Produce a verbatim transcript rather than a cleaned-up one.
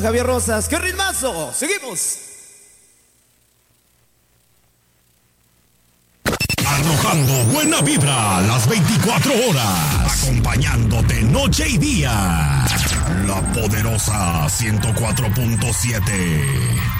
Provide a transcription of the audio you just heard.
Javier Rosas, ¡qué ritmazo! ¡Seguimos! Arrojando buena vibra las veinticuatro horas, acompañándote noche y día. La poderosa ciento cuatro punto siete.